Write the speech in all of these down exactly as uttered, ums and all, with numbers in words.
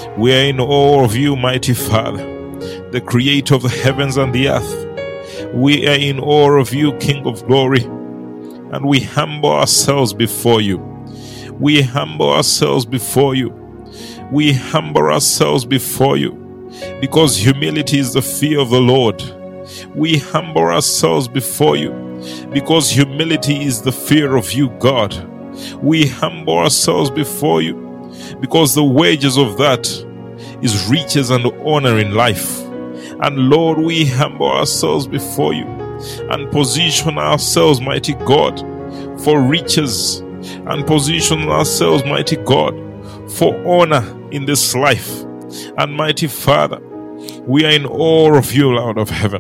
We are in awe of you, mighty Father, the creator of the heavens and the earth. We are in awe of you, King of glory, and we humble ourselves before you. We humble ourselves before you. We humble ourselves before you, because humility is the fear of the Lord. We humble ourselves before you, because humility is the fear of you, God. We humble ourselves before you, because the wages of that is riches and honor in life. And Lord, we humble ourselves before you and position ourselves, mighty God, for riches, and position ourselves, mighty God, for honor in this life. And mighty Father, we are in awe of you, Lord of heaven.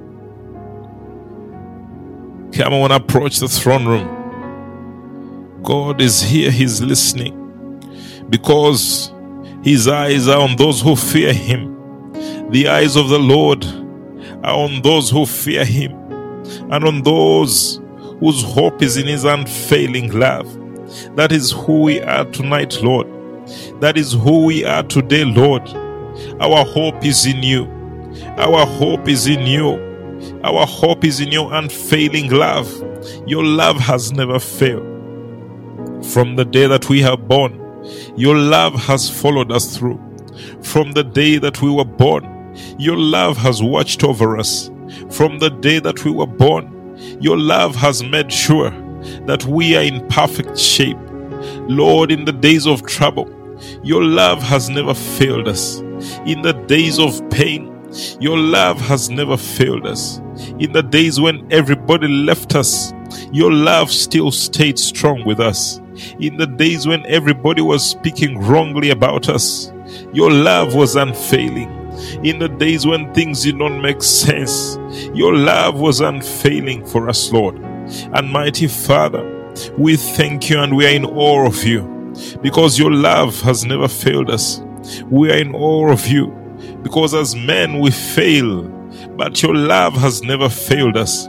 Come on, approach the throne room. God is here, He's listening, because His eyes are on those who fear Him. The eyes of the Lord are on those who fear Him, and on those whose hope is in His unfailing love. That is who we are tonight, Lord. That is who we are today, Lord. Our hope is in you. Our hope is in you. Our hope is in your unfailing love. Your love has never failed. From the day that we are born, your love has followed us through. From the day that we were born, your love has watched over us. From the day that we were born, your love has made sure that we are in perfect shape. Lord, in the days of trouble, your love has never failed us. In the days of pain, your love has never failed us. In the days when everybody left us, your love still stayed strong with us. In the days when everybody was speaking wrongly about us, your love was unfailing. In the days when things did not make sense, your love was unfailing for us, Lord. And mighty Father, we thank you and we are in awe of you, because your love has never failed us. We are in awe of you, because as men we fail, but your love has never failed us.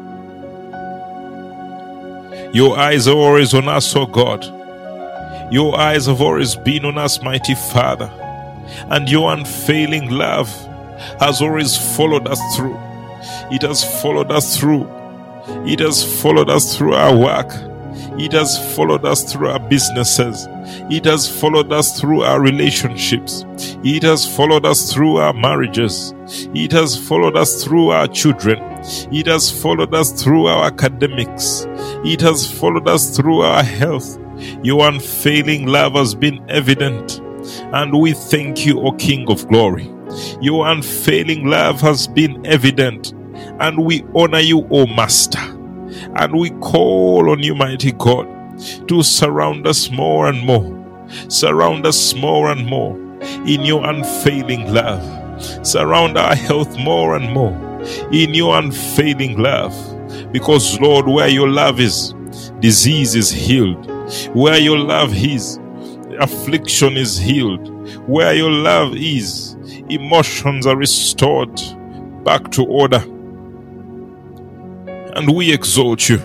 Your eyes are always on us, O God. Your eyes have always been on us, mighty Father, and your unfailing love has always followed us through. It has followed us through. It has followed us through our work. It has followed us through our businesses. It has followed us through our relationships. It has followed us through our marriages. It has followed us through our children. It has followed us through our academics. It has followed us through our health. Your unfailing love has been evident, and we thank you, O King of glory. Your unfailing love has been evident, and we honor you, O Master. And we call on you, mighty God, to surround us more and more. Surround us more and more in your unfailing love. Surround our health more and more in your unfailing love. Because, Lord, where your love is, disease is healed. Where your love is, affliction is healed. Where your love is, emotions are restored back to order. And we exalt you.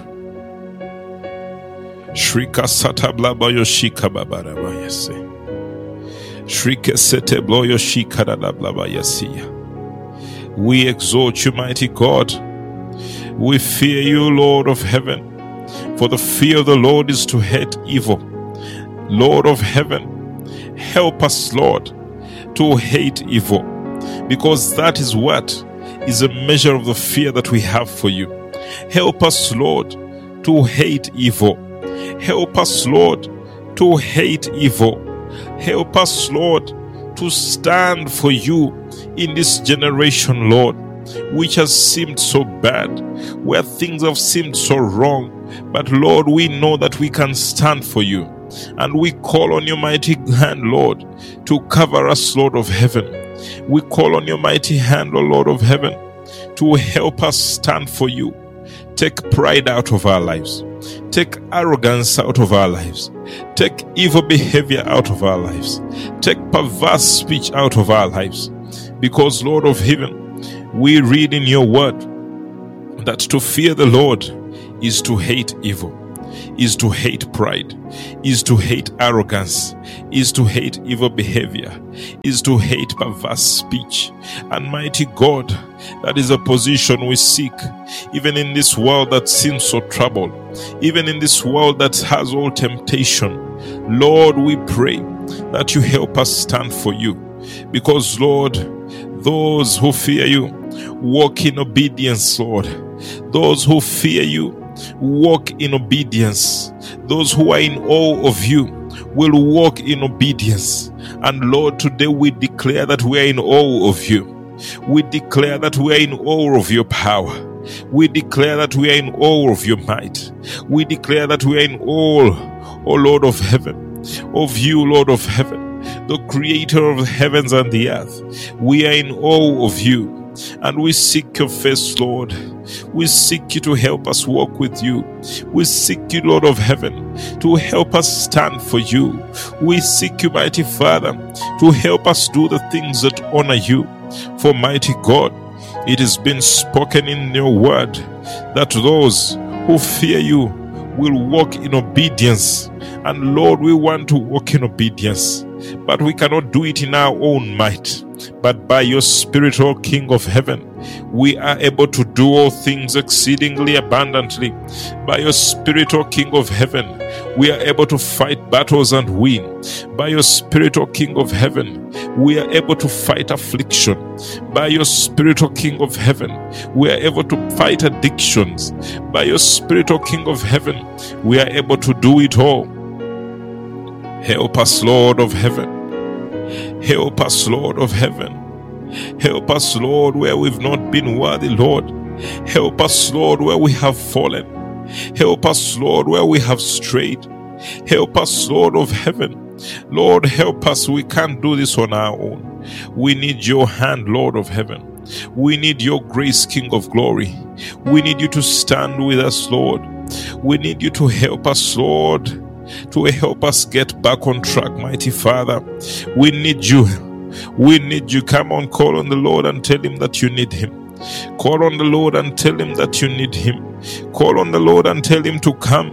Shrika satablaba yoshika babaraba yase. Shrika seteblo yoshika dadablaba yasiya. We exalt you, mighty God. We fear you, Lord of heaven. For the fear of the Lord is to hate evil. Lord of heaven, help us, Lord, to hate evil. Because that is what is a measure of the fear that we have for you. Help us, Lord, to hate evil. Help us, Lord, to hate evil. Help us, Lord, to stand for you in this generation, Lord, which has seemed so bad, where things have seemed so wrong. But Lord, we know that we can stand for you. And we call on your mighty hand, Lord, to cover us, Lord of heaven. We call on your mighty hand, O Lord of heaven, to help us stand for you. Take pride out of our lives. Take arrogance out of our lives. Take evil behavior out of our lives. Take perverse speech out of our lives. Because, Lord of heaven, we read in your word that to fear the Lord is to hate evil. is to hate pride, is to hate arrogance, is to hate evil behavior, is to hate perverse speech. And mighty God, that is a position we seek, even in this world that seems so troubled, even in this world that has all temptation. Lord, we pray that you help us stand for you, because Lord, those who fear you walk in obedience, Lord. Those who fear you walk in obedience. Those who are in awe of you will walk in obedience. And Lord, today we declare that we are in awe of you. We declare that we are in awe of your power. We declare that we are in awe of your might. We declare that we are in awe, O Lord of heaven, of you, Lord of heaven, the creator of the heavens and the earth. We are in awe of you. And we seek your face, Lord. We seek you to help us walk with you. We seek you, Lord of heaven, to help us stand for you. We seek you, mighty Father, to help us do the things that honor you. For mighty God, it has been spoken in your word that those who fear you will walk in obedience. And Lord, we want to walk in obedience, but we cannot do it in our own might. But by your Spirit, O King of heaven, we are able to do all things exceedingly abundantly. By your Spirit, O King of heaven, we are able to fight battles and win. By your Spirit, O King of heaven, we are able to fight affliction. By your Spirit, O King of heaven, we are able to fight addictions. By your Spirit, O King of heaven, we are able to do it all. Help us, Lord of heaven. Help us, Lord of heaven. Help us, Lord, where we've not been worthy, Lord. Help us, Lord, where we have fallen. Help us, Lord, where we have strayed. Help us, Lord of heaven. Lord, help us. We can't do this on our own. We need your hand, Lord of heaven. We need your grace, King of glory. We need you to stand with us, Lord. We need you to help us, Lord, to help us get back on track, mighty Father. We need you. We need you. Come on, call on the Lord and tell him that you need him. Call on the Lord and tell him that you need him. Call on the Lord and tell him to come.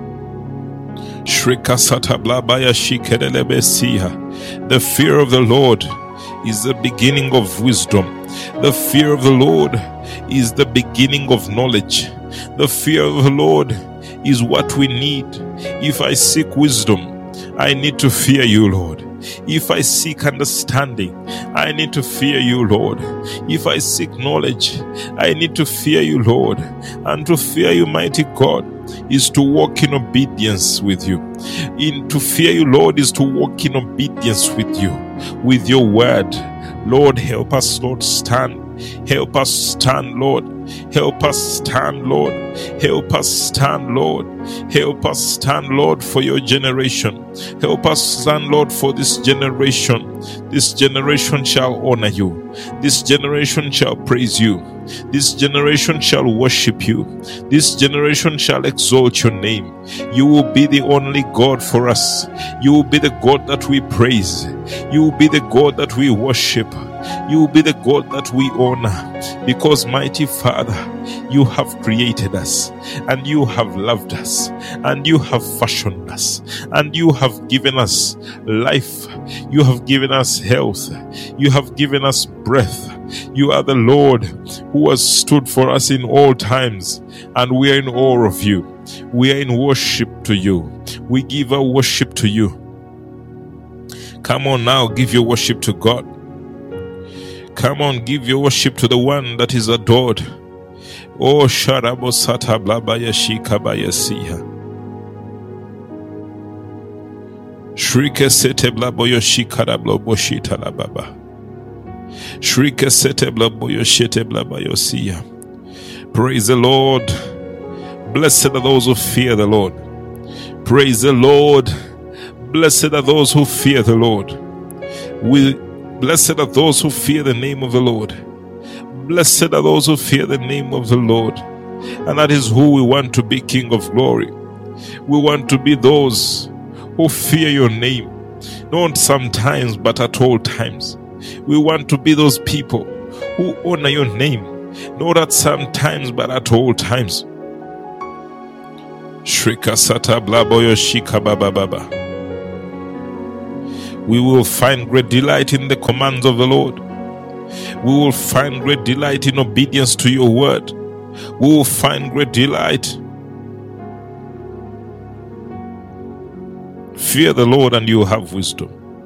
The fear of the Lord is the beginning of wisdom. The fear of the Lord is the beginning of knowledge. The fear of the Lord is what we need. If I seek wisdom, I need to fear you, Lord. If I seek understanding, I need to fear you, Lord. If I seek knowledge, I need to fear you, Lord. And to fear you, mighty God, is to walk in obedience with you. In to fear you, Lord, is to walk in obedience with you, with your word. Lord, help us, Lord, stand. Help us stand, Lord. Help us stand, Lord. Help us stand, Lord. Help us stand, Lord, for your generation. Help us stand, Lord, for this generation. This generation shall honor you. This generation shall praise you. This generation shall worship you. This generation shall exalt your name. You will be the only God for us. You will be the God that we praise. You will be the God that we worship. You will be the God that we honor. Because, mighty Father, you have created us, and you have loved us, and you have fashioned us, and you have given us life. You have given us health. You have given us breath. You are the Lord who has stood for us in all times, and we are in awe of you. We are in worship to you. We give our worship to you. Come on now, give your worship to God. Come on, give your worship to the one that is adored. Oh, Sharabo Sata Blabaya Shikabaya Siha. Shrike Sete Blaboyo Shikarablo Boshita Lababa. Shrike Sete Blaboyo Shete Blabayo Siya. Praise the Lord. Blessed are those who fear the Lord. Praise the Lord. Blessed are those who fear the Lord. We Blessed are those who fear the name of the Lord. Blessed are those who fear the name of the Lord. And that is who we want to be, King of glory. We want to be those who fear your name, not sometimes, but at all times. We want to be those people who honor your name, not at some times, but at all times. Shrika sata blaboyo shika baba baba. We will find great delight in the commands of the Lord. We will find great delight in obedience to your word. We will find great delight. Fear the Lord and you will have wisdom.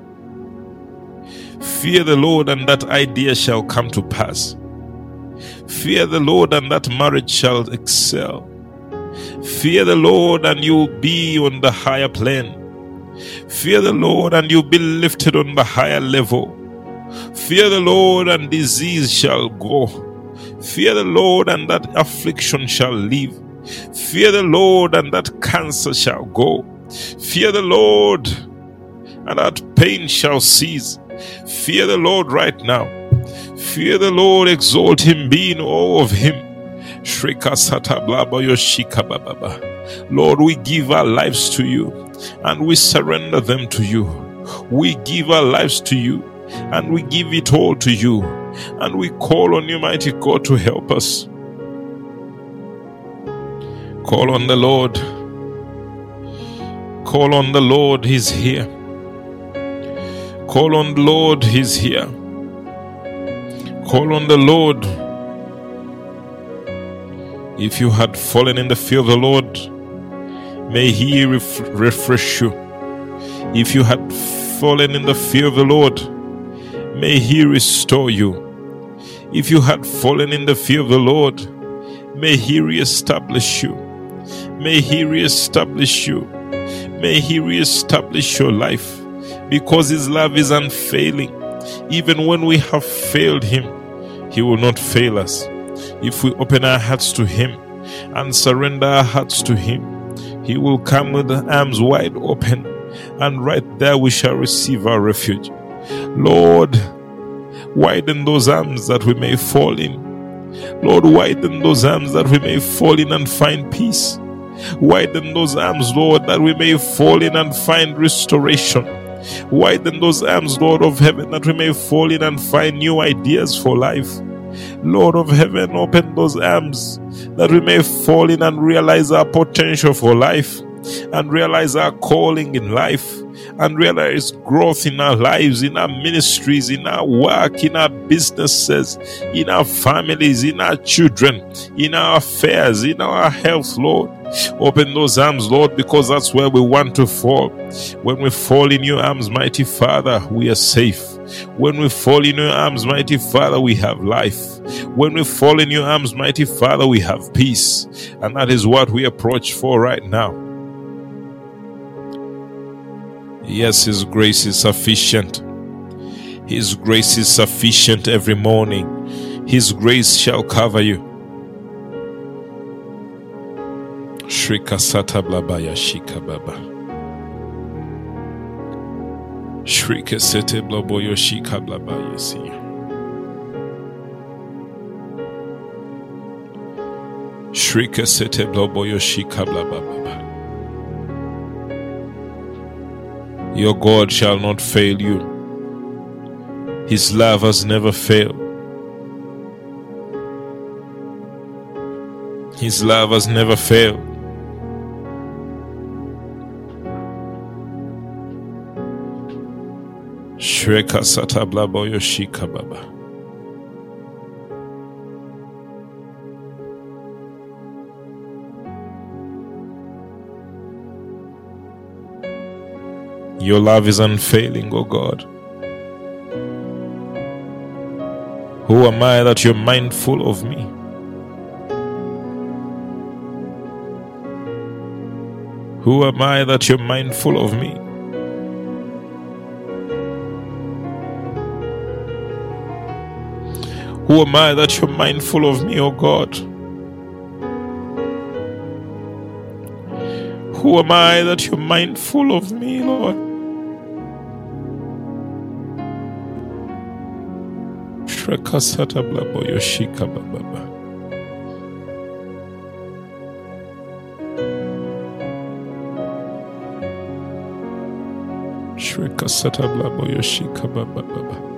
Fear the Lord and that idea shall come to pass. Fear the Lord and that marriage shall excel. Fear the Lord and you will be on the higher plane. Fear the Lord and you'll be lifted on the higher level. Fear the Lord and disease shall go. Fear the Lord and that affliction shall leave. Fear the Lord and that cancer shall go. Fear the Lord and that pain shall cease. Fear the Lord right now. Fear the Lord, exalt him, be in awe of him. Lord, we give our lives to you and we surrender them to you. We give our lives to you and we give it all to you. And we call on you, mighty God, to help us. Call on the Lord. Call on the Lord, he's here. Call on the Lord, he's here. Call on the Lord. If you had fallen in the fear of the Lord, may he ref- refresh you. If you had fallen in the fear of the Lord, may he restore you. If you had fallen in the fear of the Lord, may he reestablish you. May he reestablish you. May he reestablish your life, because his love is unfailing. Even when we have failed him, he will not fail us. If we open our hearts to him and surrender our hearts to him, he will come with the arms wide open, and right there we shall receive our refuge. Lord, widen those arms that we may fall in. Lord, widen those arms that we may fall in and find peace. Widen those arms, Lord, that we may fall in and find restoration. Widen those arms, Lord of heaven, that we may fall in and find new ideas for life. Lord of heaven, open those arms that we may fall in and realize our potential for life, and realize our calling in life, and realize growth in our lives, in our ministries, in our work, in our businesses, in our families, in our children, in our affairs, in our health, Lord. Open those arms, Lord, because that's where we want to fall. When we fall in your arms, mighty Father, we are safe. When we fall in your arms, mighty Father, we have life. When we fall in your arms, mighty Father, we have peace. And that is what we approach for right now. Yes, his grace is sufficient. His grace is sufficient every morning. His grace shall cover you. Shrika sata blabaya shika baba. Shrika sete blaboyo shika blabaya siya. Shrika sete blaboyo shika blababa. Your God shall not fail you. His love has never failed. His love has never failed. Shreka sata blaboyo shika baba. Your love is unfailing, O God. Who am I that you're mindful of me? Who am I that you're mindful of me? Who am I that you're mindful of me, O God? Who am I that you're mindful of me, Lord? Shrekasata blaboyo shika baba. Shrekasata blaboyo shika baba baba.